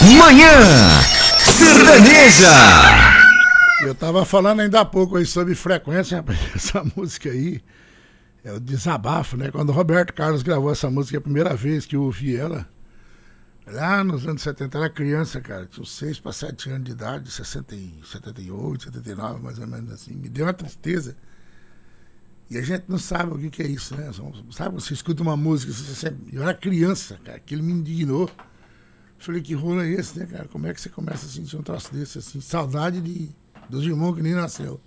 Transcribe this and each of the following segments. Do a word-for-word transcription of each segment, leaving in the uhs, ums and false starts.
Manhã Sertaneja. Eu tava falando ainda há pouco aí sobre frequência, rapaz. Essa música aí é o desabafo, né? Quando o Roberto Carlos gravou essa música a primeira vez que eu ouvi ela, lá nos anos setenta, era criança, cara, tinha uns seis para sete anos de idade, sessenta, setenta e oito, setenta e nove, mais ou menos assim. Me deu uma tristeza. E a gente não sabe o que, que é isso, né? Sabe, você escuta uma música, você sempre... eu era criança, cara, aquilo me indignou. Falei, que rolo é esse, né, cara? Como é que você começa a sentir um troço desse, assim? Saudade de, dos irmãos que nem nasceu.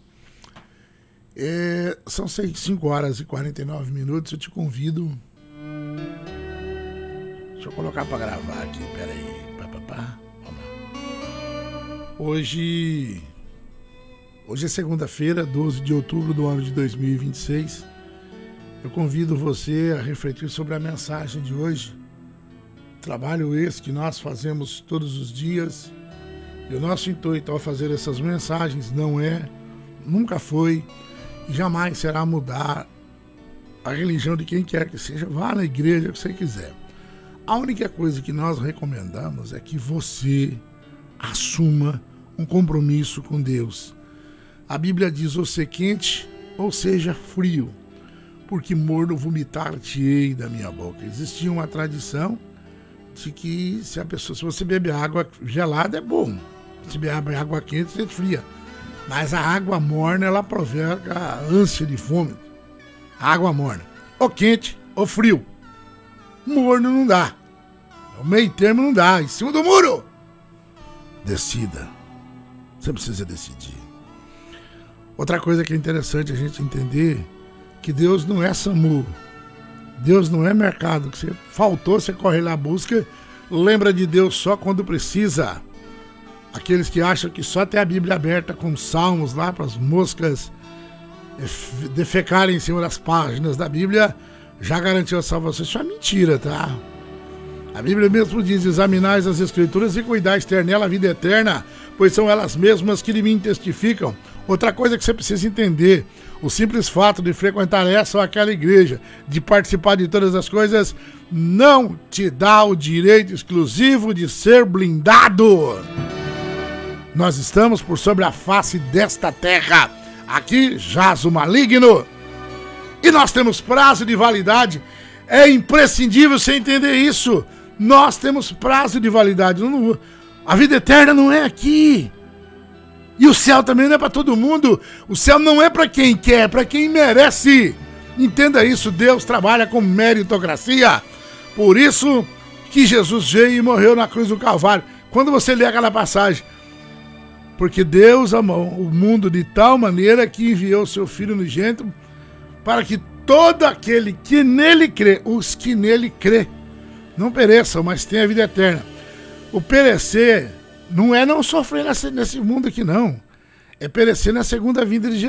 É, são cinco horas e quarenta e nove minutos, eu te convido... Deixa eu colocar pra gravar aqui, peraí. Pá, pá, pá. Vamos lá. Hoje... Hoje é segunda-feira, doze de outubro do ano de dois mil e vinte e seis. Eu convido você a refletir sobre a mensagem de hoje. Trabalho esse que nós fazemos todos os dias. E o nosso intuito ao fazer essas mensagens não é, nunca foi e jamais será mudar a religião de quem quer que seja. Vá na igreja que você quiser. A única coisa que nós recomendamos é que você assuma um compromisso com Deus. A Bíblia diz, ou ser quente, ou seja frio, porque morno vomitar-te-ei da minha boca. Existia uma tradição de que se a pessoa, se você beber água gelada é bom, se beber água quente, você fria. Mas a água morna, ela provoca a ânsia de fome. A água morna, ou quente, ou frio. Morno não dá. O meio termo não dá. Em cima do muro. Decida. Você precisa decidir. Outra coisa que é interessante a gente entender, que Deus não é SAMU, Deus não é mercado, que você faltou, você corre lá, busca, lembra de Deus só quando precisa. Aqueles que acham que só tem a Bíblia aberta com salmos lá para as moscas defecarem em cima das páginas da Bíblia, já garantiu a salvação. Isso é mentira, tá? A Bíblia mesmo diz, examinais as Escrituras e cuidais ter nela a vida eterna, pois são elas mesmas que de mim testificam. Outra coisa que você precisa entender, o simples fato de frequentar essa ou aquela igreja, de participar de todas as coisas, não te dá o direito exclusivo de ser blindado. Nós estamos por sobre a face desta terra. Aqui jaz o maligno. E nós temos prazo de validade. É imprescindível você entender isso. Nós temos prazo de validade. A vida eterna não é aqui. E o céu também não é para todo mundo. O céu não é para quem quer, é para quem merece. Entenda isso, Deus trabalha com meritocracia. Por isso que Jesus veio e morreu na cruz do Calvário. Quando você lê aquela passagem, porque Deus amou o mundo de tal maneira que enviou seu Filho unigênito para que todo aquele que nele crê, os que nele crê, não pereçam, mas tenham a vida eterna. O perecer não é não sofrer nesse, nesse mundo aqui, não. É perecer na segunda vinda de Jesus.